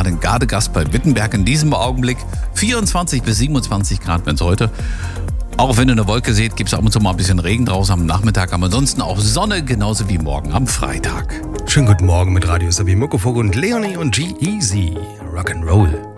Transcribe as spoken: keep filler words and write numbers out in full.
gerade in Gardegast bei Wittenberg in diesem Augenblick. vierundzwanzig bis siebenundzwanzig Grad, wenn es heute. Auch wenn ihr eine Wolke seht, gibt es ab und zu mal ein bisschen Regen draußen am Nachmittag. Aber ansonsten auch Sonne, genauso wie morgen am Freitag. Schönen guten Morgen mit Radio Sabi Muckefuck und Leonie und G-Eazy. Rock'n'Roll.